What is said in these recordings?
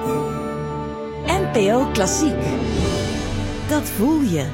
NPO Klassiek. Dat voel je.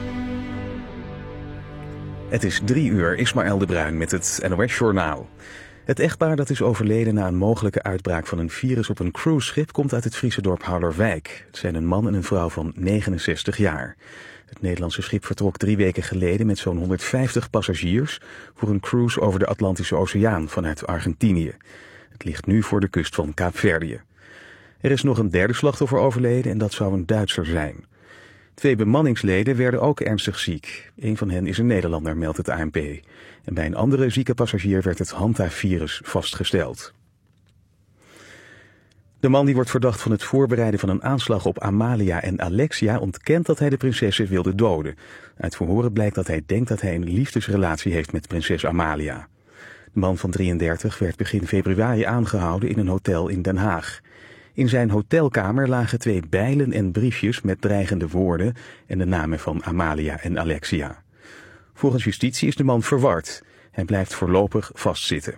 Het is 3:00, Ismaël de Bruin met het NOS-journaal. Het echtpaar dat is overleden na een mogelijke uitbraak van een virus op een cruiseschip komt uit het Friese dorp Harderwijk. Het zijn een man en een vrouw van 69 jaar. Het Nederlandse schip vertrok 3 weken geleden met zo'n 150 passagiers voor een cruise over de Atlantische Oceaan vanuit Argentinië. Het ligt nu voor de kust van Kaapverdië. Er is nog een derde slachtoffer overleden en dat zou een Duitser zijn. 2 bemanningsleden werden ook ernstig ziek. Een van hen is een Nederlander, meldt het ANP. En bij een andere zieke passagier werd het Hanta-virus vastgesteld. De man die wordt verdacht van het voorbereiden van een aanslag op Amalia en Alexia ontkent dat hij de prinsessen wilde doden. Uit verhoren blijkt dat hij denkt dat hij een liefdesrelatie heeft met prinses Amalia. De man van 33 werd begin februari aangehouden in een hotel in Den Haag. In zijn hotelkamer lagen 2 bijlen en briefjes met dreigende woorden en de namen van Amalia en Alexia. Volgens justitie is de man verward. Hij blijft voorlopig vastzitten.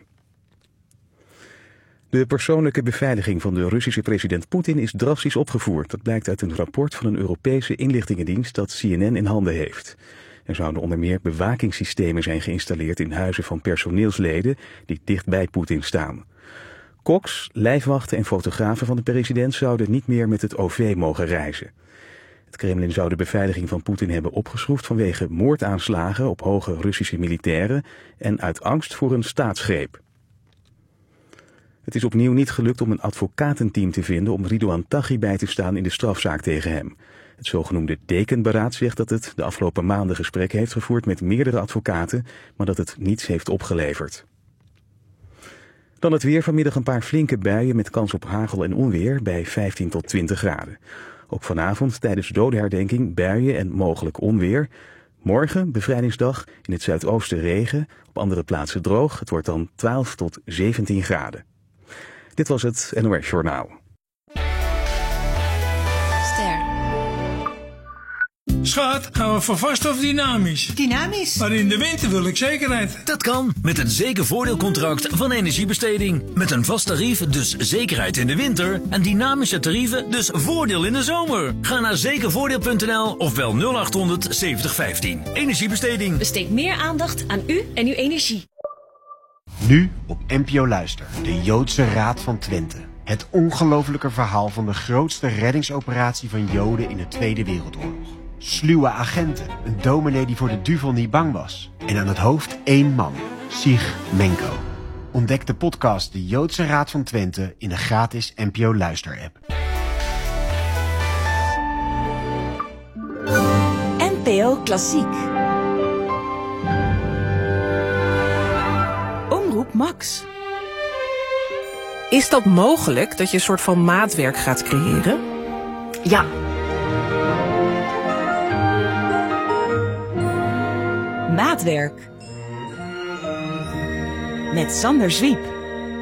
De persoonlijke beveiliging van de Russische president Poetin is drastisch opgevoerd. Dat blijkt uit een rapport van een Europese inlichtingendienst dat CNN in handen heeft. Er zouden onder meer bewakingssystemen zijn geïnstalleerd in huizen van personeelsleden die dicht bij Poetin staan. Koks, lijfwachten en fotografen van de president zouden niet meer met het OV mogen reizen. Het Kremlin zou de beveiliging van Poetin hebben opgeschroefd vanwege moordaanslagen op hoge Russische militairen en uit angst voor een staatsgreep. Het is opnieuw niet gelukt om een advocatenteam te vinden om Ridouan Taghi bij te staan in de strafzaak tegen hem. Het zogenoemde Dekenberaad zegt dat het de afgelopen maanden gesprekken heeft gevoerd met meerdere advocaten, maar dat het niets heeft opgeleverd. Dan het weer, vanmiddag een paar flinke buien met kans op hagel en onweer bij 15 tot 20 graden. Ook vanavond tijdens dodenherdenking buien en mogelijk onweer. Morgen, bevrijdingsdag, in het zuidoosten regen, op andere plaatsen droog. Het wordt dan 12 tot 17 graden. Dit was het NOS Journaal. Schat, gaan we voor vast of dynamisch? Dynamisch? Maar in de winter wil ik zekerheid. Dat kan met een zeker voordeelcontract van Energiebesteding. Met een vast tarief, dus zekerheid in de winter. En dynamische tarieven, dus voordeel in de zomer. Ga naar zekervoordeel.nl of bel 0800 7015. Energiebesteding. Besteed meer aandacht aan u en uw energie. Nu op NPO Luister, de Joodse Raad van Twente. Het ongelofelijke verhaal van de grootste reddingsoperatie van Joden in de Tweede Wereldoorlog. Sluwe agenten, een dominee die voor de duivel niet bang was. En aan het hoofd 1 man, Sig Menko. Ontdek de podcast De Joodse Raad van Twente in de gratis NPO Luister-app. NPO Klassiek. Omroep Max. Is dat mogelijk, dat je een soort van maatwerk gaat creëren? Ja. Maatwerk. Met Sander Zwiep.